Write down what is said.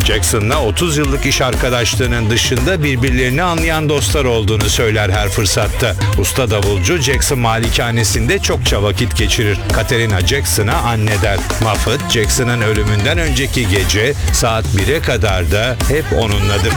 Jackson'la 30 yıllık iş arkadaşlığının dışında birbirlerini anlayan dostlar olduğunu söyler her fırsatta. Usta davulcu Jackson malikanesinde çokça vakit geçirir. Katerina Jackson'a anne der. Muffet, Jackson'ın ölümünden önceki gece saat 1'e kadar da hep onunladır.